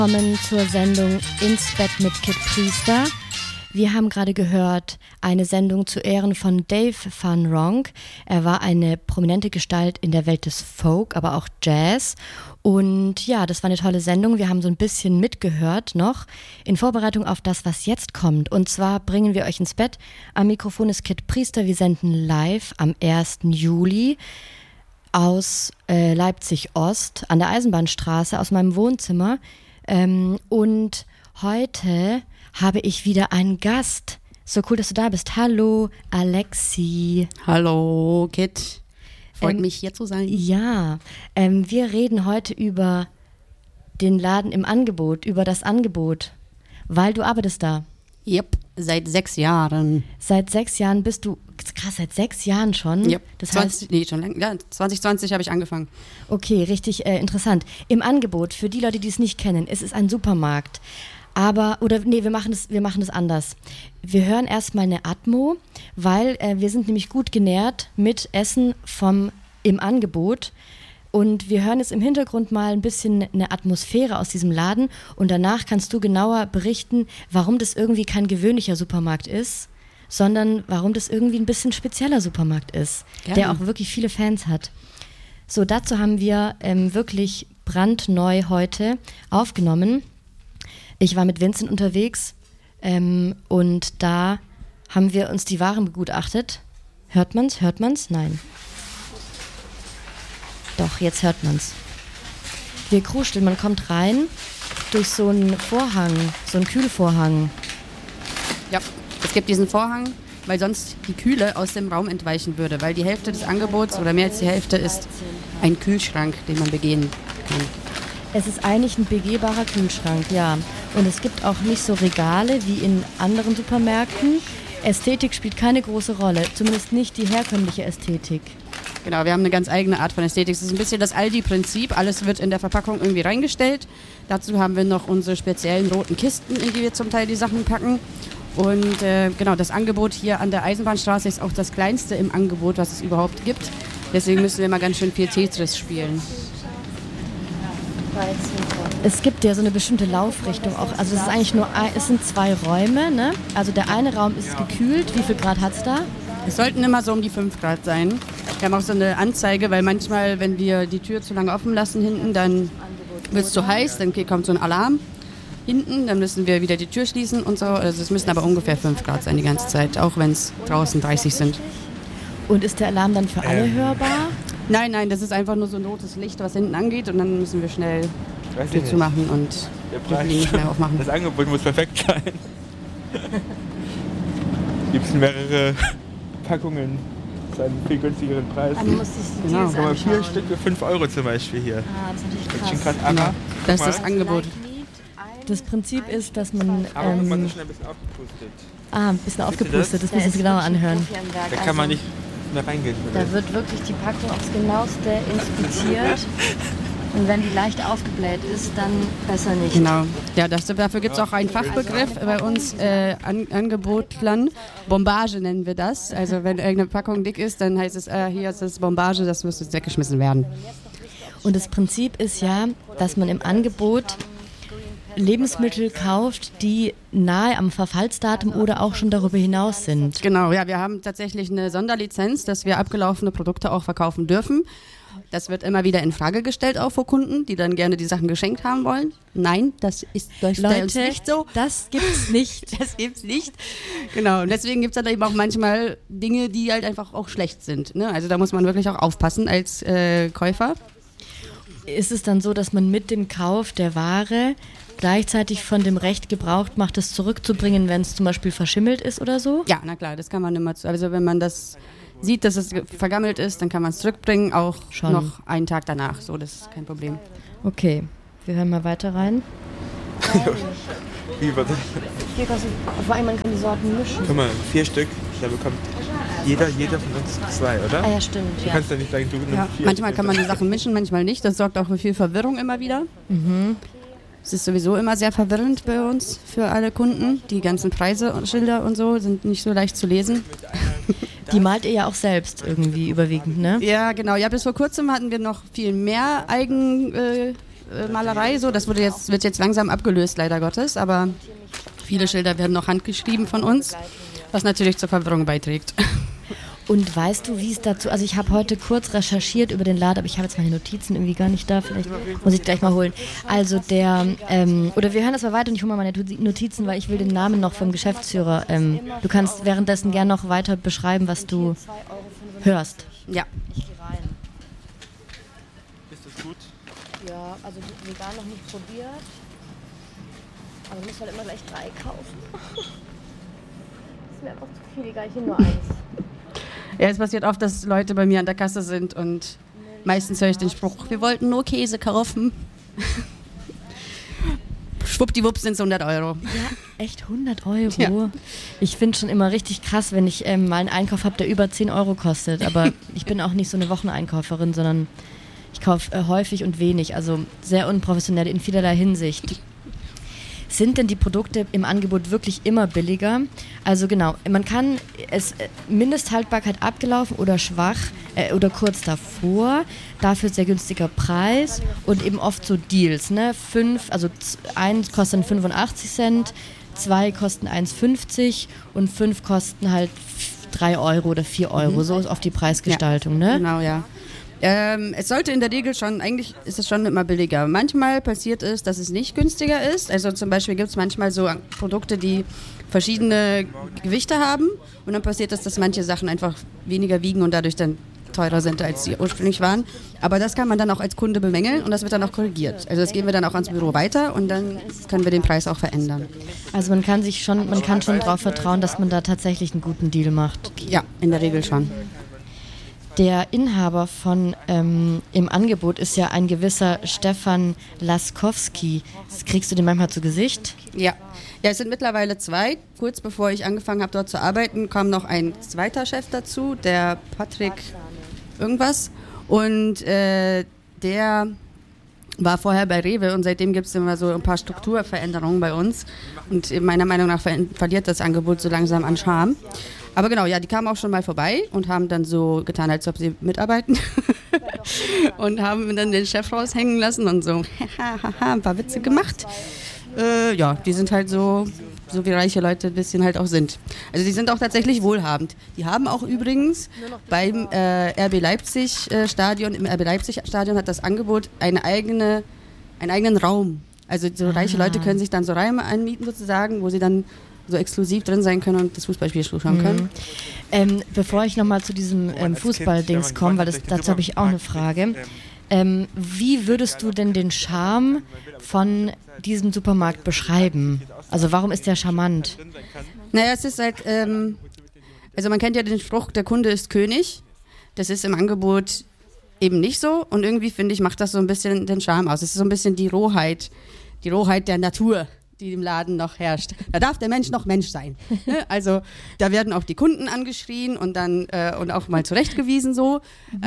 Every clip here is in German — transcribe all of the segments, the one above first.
Willkommen zur Sendung Ins Bett mit Kid Priester. Wir haben gerade gehört eine Sendung zu Ehren von Dave Van Ronk. Er war eine prominente Gestalt in der Welt des Folk, aber auch Jazz. Und ja, das war eine tolle Sendung. Wir haben so ein bisschen mitgehört noch in Vorbereitung auf das, was jetzt kommt. Und zwar bringen wir euch ins Bett. Am Mikrofon ist Kid Priester. Wir senden live am 1. Juli aus Leipzig-Ost an der Eisenbahnstraße aus meinem Wohnzimmer. Und heute habe ich wieder einen Gast. So cool, dass du da bist. Hallo, Alexi. Hallo, Kit. Freut mich, hier zu sein. Ja, wir reden heute über den Laden im Angebot, über das Angebot, weil du arbeitest da. Yep, seit 6 Jahren. Seit 6 Jahren bist du, krass, seit 6 Jahren schon? Yep. Das heißt, schon lange, ja, 2020 habe ich angefangen. Okay, richtig interessant. Im Angebot, für die Leute, die es nicht kennen, ist es ein Supermarkt. Wir machen es anders. Wir hören erstmal eine Atmo, weil wir sind nämlich gut genährt mit Essen im Angebot. Und wir hören jetzt im Hintergrund mal ein bisschen eine Atmosphäre aus diesem Laden. Und danach kannst du genauer berichten, warum das irgendwie kein gewöhnlicher Supermarkt ist, sondern warum das irgendwie ein bisschen spezieller Supermarkt ist, der auch wirklich viele Fans hat. So, dazu haben wir wirklich brandneu heute aufgenommen. Ich war mit Vincent unterwegs und da haben wir uns die Waren begutachtet. Hört man's? Nein. Doch, jetzt hört man's. Wir kruscheln, man kommt rein durch so einen Vorhang, so einen Kühlvorhang. Ja, es gibt diesen Vorhang, weil sonst die Kühle aus dem Raum entweichen würde, weil die Hälfte des Angebots oder mehr als die Hälfte ist ein Kühlschrank, den man begehen kann. Es ist eigentlich ein begehbarer Kühlschrank, ja. Und es gibt auch nicht so Regale wie in anderen Supermärkten. Ästhetik spielt keine große Rolle, zumindest nicht die herkömmliche Ästhetik. Genau, wir haben eine ganz eigene Art von Ästhetik. Es ist ein bisschen das Aldi-Prinzip. Alles wird in der Verpackung irgendwie reingestellt. Dazu haben wir noch unsere speziellen roten Kisten, in die wir zum Teil die Sachen packen. Und genau, das Angebot hier an der Eisenbahnstraße ist auch das kleinste im Angebot, was es überhaupt gibt. Deswegen müssen wir mal ganz schön viel Tetris spielen. Es gibt ja so eine bestimmte Laufrichtung auch. Also es ist eigentlich es sind 2 Räume, ne? Also der eine Raum ist gekühlt. Wie viel Grad hat es da? Es sollten immer so um die 5 Grad sein. Wir haben auch so eine Anzeige, weil manchmal, wenn wir die Tür zu lange offen lassen hinten, dann wird es zu heiß, dann kommt so ein Alarm hinten, dann müssen wir wieder die Tür schließen und so. Also es müssen aber ungefähr 5 Grad sein die ganze Zeit, auch wenn es draußen 30 sind. Und ist der Alarm dann für alle hörbar? Nein, das ist einfach nur so ein rotes Licht, was hinten angeht und dann müssen wir schnell die Tür zumachen und die nicht mehr aufmachen. Das Angebot muss perfekt sein. Gibt es mehrere Packungen zu einem viel günstigeren Preis. Man muss sich die Deals Guck mal, 4 anschauen. Stück für 5 Euro zum Beispiel hier. Das ist natürlich Das ist schon krass. krass. Aber, Das ist das Angebot. Das Prinzip ist, dass man... aber man ist schon ein bisschen aufgepustet. ein bisschen aufgepustet, das müssen wir uns genauer anhören. Da kann man nicht mehr reingehen. Da wird wirklich die Packung aufs Genaueste inspiziert. Und wenn die leicht aufgebläht ist, dann besser nicht. Genau. Ja, dafür gibt es auch einen Fachbegriff bei uns, Angebotlern. Bombage nennen wir das. Also wenn irgendeine Packung dick ist, dann heißt es, hier ist das Bombage, das müsste jetzt weggeschmissen werden. Und das Prinzip ist ja, dass man im Angebot Lebensmittel kauft, die nahe am Verfallsdatum oder auch schon darüber hinaus sind. Genau, ja, wir haben tatsächlich eine Sonderlizenz, dass wir abgelaufene Produkte auch verkaufen dürfen. Das wird immer wieder in Frage gestellt, auch vor Kunden, die dann gerne die Sachen geschenkt haben wollen. Nein, das ist bei uns nicht so. Das gibt's nicht. Das gibt's nicht. Genau, und deswegen gibt es dann eben auch manchmal Dinge, die halt einfach auch schlecht sind. Ne? Also da muss man wirklich auch aufpassen als Käufer. Ist es dann so, dass man mit dem Kauf der Ware gleichzeitig von dem Recht Gebrauch macht, es zurückzubringen, wenn es zum Beispiel verschimmelt ist oder so? Ja, na klar, das kann man immer. Also wenn man das sieht, dass es vergammelt ist, dann kann man es zurückbringen, auch schon noch einen Tag danach. So, das ist kein Problem. Okay, wir hören mal weiter rein. Wie wird das? Vor allem, man kann die Sorten mischen. Guck mal, 4 Stück, da bekommt jeder von uns 2, oder? Ah ja, stimmt. Du kannst ja nicht sagen, du nimmst 4. Manchmal kann man die Sachen mischen, manchmal nicht. Das sorgt auch für viel Verwirrung immer wieder. Mhm. Es ist sowieso immer sehr verwirrend bei uns für alle Kunden. Die ganzen Preise und Schilder und so sind nicht so leicht zu lesen. Die malt ihr ja auch selbst irgendwie überwiegend, ne? Ja, genau. Ja, bis vor kurzem hatten wir noch viel mehr Malerei, so. Das wird jetzt langsam abgelöst, leider Gottes, aber viele Schilder werden noch handgeschrieben von uns, was natürlich zur Verwirrung beiträgt. Und weißt du, wie es dazu, also ich habe heute kurz recherchiert über den Laden, aber ich habe jetzt meine Notizen irgendwie gar nicht da, vielleicht muss ich gleich mal holen. Also oder wir hören das mal weiter und ich hole mal meine Notizen, weil ich will den Namen noch vom Geschäftsführer. Du kannst währenddessen gern noch weiter beschreiben, was du hörst. Ja. Ich gehe rein. Ist das gut? Ja, also vegan noch nicht probiert. Aber du musst halt immer gleich 3 kaufen. Das ist mir einfach zu viel, egal, ich nehme nur 1. Ja, es passiert oft, dass Leute bei mir an der Kasse sind und meistens höre ich den Spruch, wir wollten nur Käse kaufen. Schwuppdiwupps sind es 100 Euro. Ja, echt 100 Euro? Ja. Ich finde schon immer richtig krass, wenn ich mal einen Einkauf habe, der über 10 Euro kostet. Aber ich bin auch nicht so eine Wocheneinkäuferin, sondern ich kaufe häufig und wenig. Also sehr unprofessionell in vielerlei Hinsicht. Sind denn die Produkte im Angebot wirklich immer billiger? Also genau, man kann es Mindesthaltbarkeit abgelaufen oder schwach oder kurz davor, dafür sehr günstiger Preis und eben oft so Deals, ne? 1 kostet 85 Cent, 2 kosten 1,50 und 5 kosten halt 3 Euro oder 4 Euro. So ist oft die Preisgestaltung, ne? Genau, ja. Es sollte in der Regel eigentlich ist es schon immer billiger. Manchmal passiert es, dass es nicht günstiger ist. Also zum Beispiel gibt es manchmal so Produkte, die verschiedene Gewichte haben und dann passiert es, dass manche Sachen einfach weniger wiegen und dadurch dann teurer sind, als sie ursprünglich waren. Aber das kann man dann auch als Kunde bemängeln und das wird dann auch korrigiert. Also das geben wir dann auch ans Büro weiter und dann können wir den Preis auch verändern. Also man kann schon darauf vertrauen, dass man da tatsächlich einen guten Deal macht. Ja, in der Regel schon. Der Inhaber von im Angebot ist ja ein gewisser Stefan Laskowski. Kriegst du den manchmal zu Gesicht? Ja, es sind mittlerweile 2. Kurz bevor ich angefangen habe, dort zu arbeiten, kam noch ein zweiter Chef dazu, der Patrick irgendwas. Und der war vorher bei Rewe und seitdem gibt es immer so ein paar Strukturveränderungen bei uns. Und meiner Meinung nach verliert das Angebot so langsam an Charme. Aber genau, ja, die kamen auch schon mal vorbei und haben dann so getan, als ob sie mitarbeiten und haben dann den Chef raushängen lassen und so ein paar Witze gemacht. Ja, die sind halt so wie reiche Leute ein bisschen halt auch sind. Also die sind auch tatsächlich wohlhabend. Die haben auch übrigens beim RB Leipzig Stadion, im RB Leipzig Stadion hat das Angebot einen eigenen Raum. Also so reiche Leute können sich dann so Räume anmieten sozusagen, wo sie dann so exklusiv drin sein können und das Fußballspiel zuschauen können. Bevor ich nochmal zu diesem Fußballdings komme, weil dazu habe ich auch eine Frage. Wie würdest du denn den Charme von diesem Supermarkt beschreiben? Also warum ist der charmant? Naja, es ist halt, also man kennt ja den Spruch, der Kunde ist König. Das ist im Angebot eben nicht so und irgendwie, finde ich, macht das so ein bisschen den Charme aus. Es ist so ein bisschen die Rohheit der Natur, die im Laden noch herrscht. Da darf der Mensch noch Mensch sein. Also da werden auch die Kunden angeschrien und dann und auch mal zurechtgewiesen so.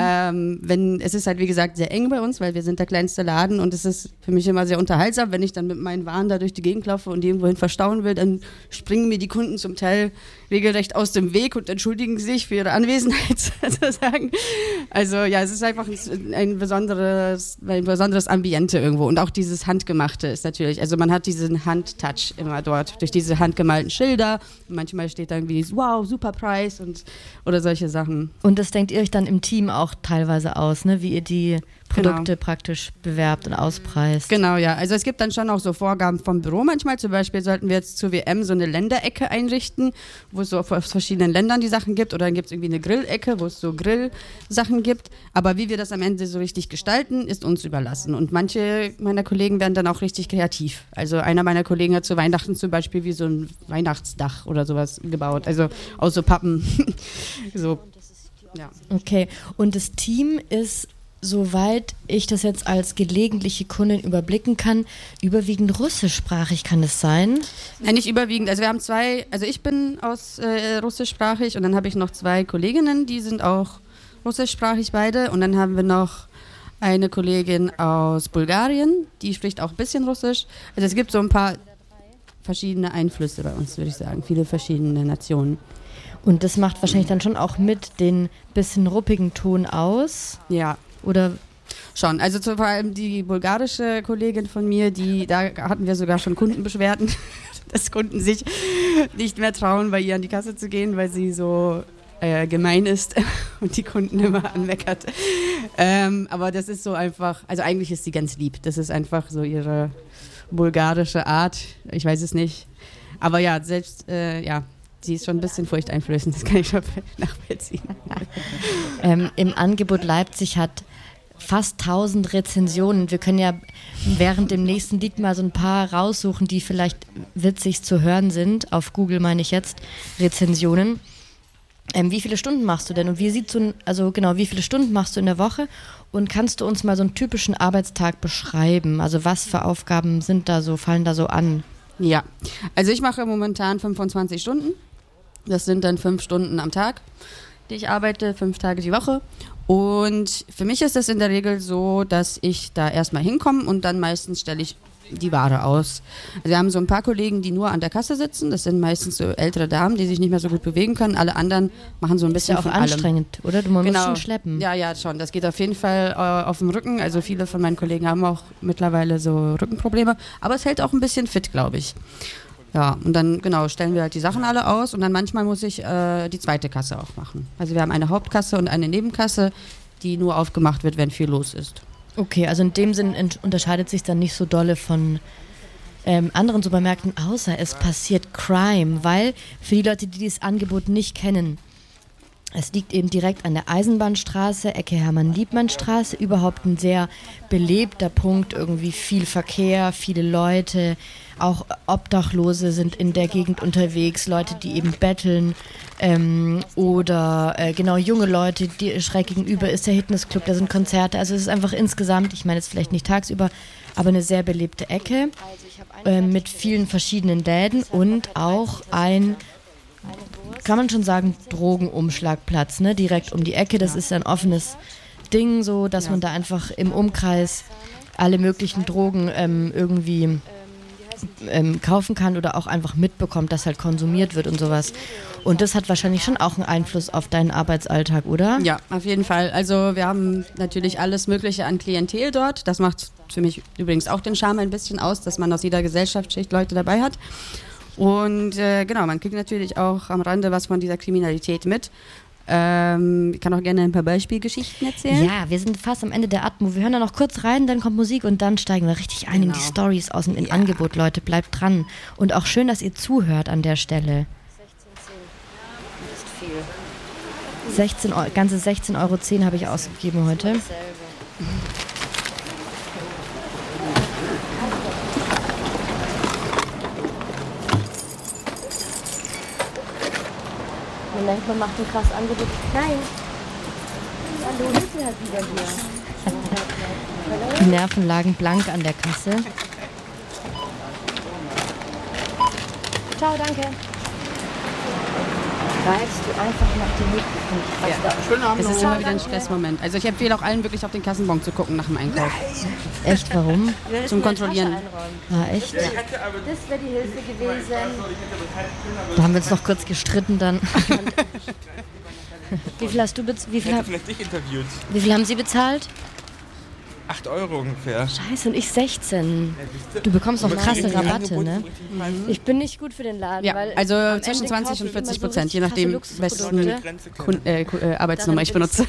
Es ist halt wie gesagt sehr eng bei uns, weil wir sind der kleinste Laden und es ist für mich immer sehr unterhaltsam, wenn ich dann mit meinen Waren da durch die Gegend laufe und die irgendwohin verstauen will, dann springen mir die Kunden zum Teil regelrecht aus dem Weg und entschuldigen sich für ihre Anwesenheit sozusagen. Also ja, es ist einfach ein besonderes Ambiente irgendwo und auch dieses Handgemachte ist natürlich, also man hat diesen Handtouch immer dort, durch diese handgemalten Schilder. Manchmal steht da irgendwie wow, super Preis oder solche Sachen. Und das denkt ihr euch dann im Team auch teilweise aus, ne? Wie ihr die Produkte praktisch bewerbt und auspreist. Genau, ja. Also es gibt dann schon auch so Vorgaben vom Büro manchmal. Zum Beispiel sollten wir jetzt zur WM so eine Länderecke einrichten, wo es so aus verschiedenen Ländern die Sachen gibt. Oder dann gibt es irgendwie eine Grillecke, wo es so Grillsachen gibt. Aber wie wir das am Ende so richtig gestalten, ist uns überlassen. Und manche meiner Kollegen werden dann auch richtig kreativ. Also einer meiner Kollegen hat zu Weihnachten zum Beispiel wie so ein Weihnachtsdach oder sowas gebaut. Also aus so Pappen. So, ja. Okay. Und das Team ist, soweit ich das jetzt als gelegentliche Kundin überblicken kann, überwiegend russischsprachig, kann es sein? Nein, nicht überwiegend. Also wir haben ich bin aus russischsprachig und dann habe ich noch 2 Kolleginnen, die sind auch russischsprachig beide und dann haben wir noch eine Kollegin aus Bulgarien, die spricht auch ein bisschen Russisch. Also es gibt so ein paar verschiedene Einflüsse bei uns, würde ich sagen, viele verschiedene Nationen. Und das macht wahrscheinlich dann schon auch mit den bisschen ruppigen Ton aus? Ja. Oder? Schon, also vor allem die bulgarische Kollegin von mir, da hatten wir sogar schon Kundenbeschwerden, dass Kunden sich nicht mehr trauen, bei ihr an die Kasse zu gehen, weil sie so gemein ist und die Kunden immer anmeckert. Aber das ist so einfach, also eigentlich ist sie ganz lieb. Das ist einfach so ihre bulgarische Art. Ich weiß es nicht. Aber ja, selbst, sie ist schon ein bisschen furchteinflößend, das kann ich schon nachvollziehen. Im Angebot Leipzig hat fast 1000 Rezensionen. Wir können ja während dem nächsten Lied mal so ein paar raussuchen, die vielleicht witzig zu hören sind. Auf Google meine ich jetzt, Rezensionen. Wie viele Stunden machst du denn und wie viele Stunden machst du in der Woche und kannst du uns mal so einen typischen Arbeitstag beschreiben? Also was für Aufgaben fallen da so an? Ja, also ich mache momentan 25 Stunden. Das sind dann 5 Stunden am Tag, die ich arbeite, 5 Tage die Woche. Und für mich ist das in der Regel so, dass ich da erstmal hinkomme und dann meistens stelle ich die Ware aus. Also wir haben so ein paar Kollegen, die nur an der Kasse sitzen. Das sind meistens so ältere Damen, die sich nicht mehr so gut bewegen können. Alle anderen machen so ein bisschen von allem. Ist ja auch anstrengend, oder? Du musst schon schleppen. Ja, schon. Das geht auf jeden Fall auf dem Rücken. Also viele von meinen Kollegen haben auch mittlerweile so Rückenprobleme. Aber es hält auch ein bisschen fit, glaube ich. Ja, und dann stellen wir halt die Sachen alle aus und dann manchmal muss ich die zweite Kasse auch machen. Also wir haben eine Hauptkasse und eine Nebenkasse, die nur aufgemacht wird, wenn viel los ist. Okay, also in dem Sinn unterscheidet sich dann nicht so dolle von anderen Supermärkten, außer es passiert Crime, weil für die Leute, die dieses Angebot nicht kennen, es liegt eben direkt an der Eisenbahnstraße, Ecke Hermann-Liebmann-Straße, überhaupt ein sehr belebter Punkt, irgendwie viel Verkehr, viele Leute, auch Obdachlose sind in der Gegend unterwegs, Leute, die eben betteln oder junge Leute, die schräg gegenüber ist der Fitnessclub, da sind Konzerte, also es ist einfach insgesamt, ich meine jetzt vielleicht nicht tagsüber, aber eine sehr belebte Ecke mit vielen verschiedenen Läden und auch kann man schon sagen, Drogenumschlagplatz, ne? Direkt um die Ecke. Das ist ein offenes Ding, so dass man da einfach im Umkreis alle möglichen Drogen irgendwie kaufen kann oder auch einfach mitbekommt, dass halt konsumiert wird und sowas. Und das hat wahrscheinlich schon auch einen Einfluss auf deinen Arbeitsalltag, oder? Ja, auf jeden Fall. Also wir haben natürlich alles Mögliche an Klientel dort. Das macht für mich übrigens auch den Charme ein bisschen aus, dass man aus jeder Gesellschaftsschicht Leute dabei hat. Und man kriegt natürlich auch am Rande was von dieser Kriminalität mit. Ich kann auch gerne ein paar Beispielgeschichten erzählen. Ja, wir sind fast am Ende der Atmo. Wir hören da noch kurz rein, dann kommt Musik und dann steigen wir richtig ein in die Storys aus dem Angebot, Leute. Bleibt dran. Und auch schön, dass ihr zuhört an der Stelle. 16 Euro, ganze 16,10 € habe ich ausgegeben heute. Man denkt, man macht ein krasses Angebot. Nein. Hallo, ist halt wieder hier. Die Nerven lagen blank an der Kasse. Ciao, danke. Greifst du einfach nach dem Mikrofon. Ja. Schönen Abend. Es ist immer wieder ein Stressmoment. Also ich empfehle auch allen wirklich auf den Kassenbon zu gucken nach dem Einkauf. Echt, warum? Zum Kontrollieren. Echt? Das wäre die Hilfe gewesen. Da haben wir uns noch kurz gestritten dann. Wie viel hast du bezahlt? Wie viel haben Sie bezahlt? 8 € ungefähr. Scheiße, und ich 16. Du bekommst noch krasse Rabatte, ne? Ich bin nicht gut für den Laden. Ja, weil also zwischen 20 und 40%, je nachdem, wessen Arbeitsnummer ich benutze.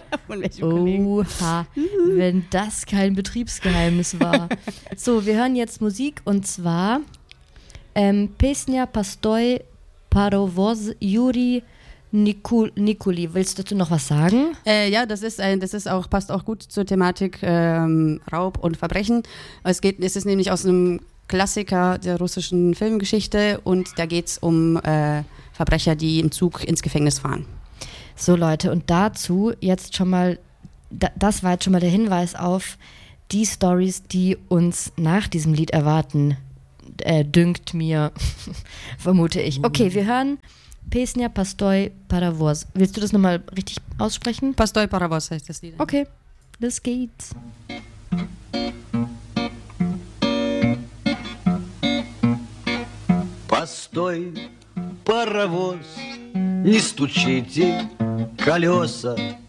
Oha, wenn das kein Betriebsgeheimnis war. So, wir hören jetzt Musik und zwar Pesnia Pastoi Parovoz Juri Nikoli, willst du dazu noch was sagen? Ja, passt auch gut zur Thematik Raub und Verbrechen. Es ist nämlich aus einem Klassiker der russischen Filmgeschichte und da geht es um Verbrecher, die im Zug ins Gefängnis fahren. So Leute, und dazu jetzt schon mal, das war jetzt schon mal der Hinweis auf die Storys, die uns nach diesem Lied erwarten, dünkt mir, vermute ich. Okay, wir hören Pesnia Pastoi Parovoz. Willst du das nochmal richtig aussprechen? Pastoi Parovoz heißt das Lied. Okay, das geht's. Постой, паровоз, не стучите колеса,